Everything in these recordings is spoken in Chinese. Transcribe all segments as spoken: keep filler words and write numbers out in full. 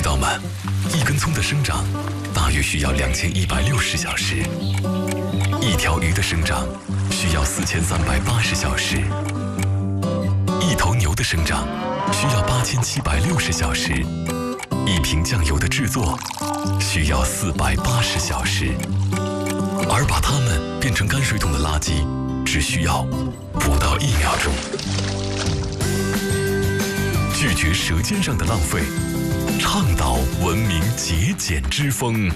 道吗？一根葱的生长大约需要两千一百六十小时，一条鱼的生长需要四千三百八十小时，一头牛的生长需要八千七百六十小时，一瓶酱油的制作需要四百八十小时，而把它们变成泔水桶的垃圾只需要不到一秒钟。拒绝舌尖上的浪费，倡导文明节俭之风。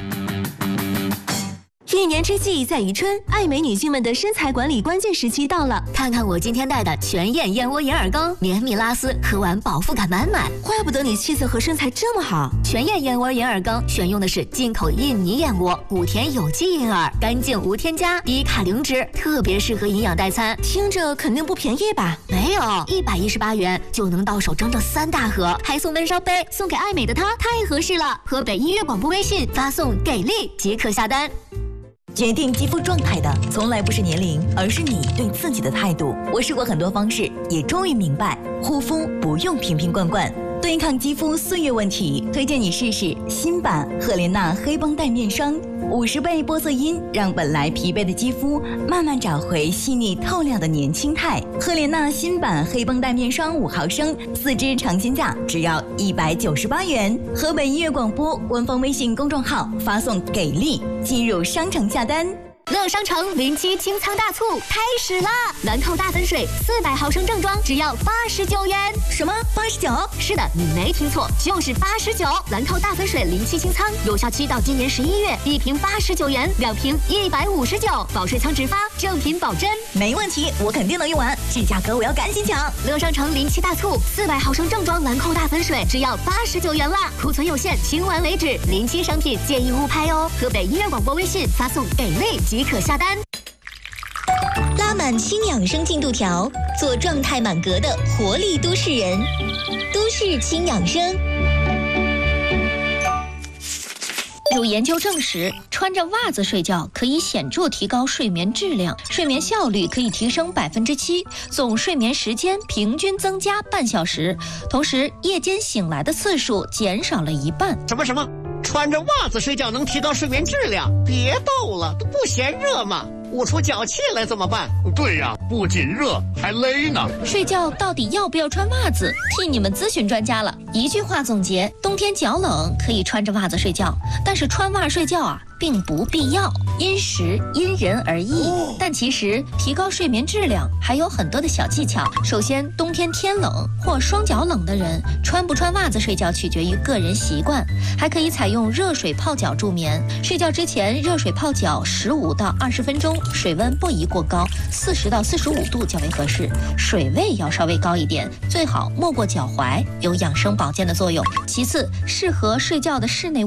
一年之计在于春，爱美女性们的身材管理关键时期到了。 看看我今天带的全燕燕窝银耳羹，绵密拉丝，喝完饱腹感满满。 怪不得你气色和身材这么好。 全燕燕窝银耳羹选用的是进口印尼燕窝，古田有机银耳，干净无添加，低卡零脂，特别适合营养代餐。 听着肯定不便宜吧？ 没有，一百一十八元就能到手整整三大盒，还送温烧杯，送给爱美的她太合适了。河北音乐广播微信发送给力即可下单。 决定肌肤状态的从来不是年龄，而是你对自己的态度。我试过很多方式，也终于明白，护肤不用瓶瓶罐罐。对抗肌肤岁月问题，推荐你试试新版赫莲娜黑绷带面霜，五十倍玻色因让本来疲惫的肌肤慢慢找回细腻透亮的年轻态。赫莲娜新版黑绷带面霜五毫升，四支尝鲜价只要一百九十八元。河北音乐广播官方微信公众号发送给力，进入商城下单。 乐商城零七清仓大促开始啦！兰蔻大粉水四百毫升正装只要八十九元。 什么？八十九？ 是的，你没听错，就是八十九。兰蔻大粉水零七清仓有效期到今年十一月，一瓶八十九元，两瓶一百五十九，保水仓直发，正品保真。 没问题，我肯定能用完，这价格我要赶紧抢！ 乐商城零七大促，四百毫升正装兰蔻大粉水只要八十九元啦，库存有限，清完为止。零七商品建议勿拍哦。河北音乐广播微信发送给力即可下单。 拉满轻养生进度条，做状态满格的活力都市人。都市轻养生。 有研究证实，穿着袜子睡觉可以显著提高睡眠质量，睡眠效率可以提升百分之七，总睡眠时间平均增加半小时，同时夜间醒来的次数减少了一半。 什么什么？穿着袜子睡觉能提高睡眠质量？别逗了，都不嫌热吗？捂出脚气来怎么办？ 对呀，不仅热还勒呢。 睡觉到底要不要穿袜子？替你们咨询专家了。一句话总结：冬天脚冷可以穿着袜子睡觉，但是穿袜睡觉啊并不必要，因时因人而异。哦、但其实提高睡眠质量还有很多的小技巧。首先，冬天天冷或双脚冷的人，穿不穿袜子睡觉取决于个人习惯，还可以采用热水泡脚助眠。睡觉之前热水泡脚十五到二十分钟。水温不宜过高，四十到四十五度较为合适，水位要稍微高一点，最好没过脚踝，有养生保健的作用。其次，适合睡觉的室内